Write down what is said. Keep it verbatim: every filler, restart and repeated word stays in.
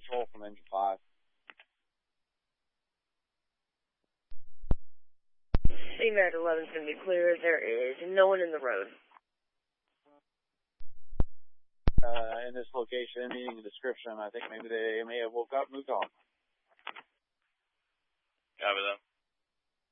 control from engine five. C MAC eleven's going to be clear. There is no one in the road. Uh, in this location, meeting the description, I think maybe they may have woke up and moved on. Copy that.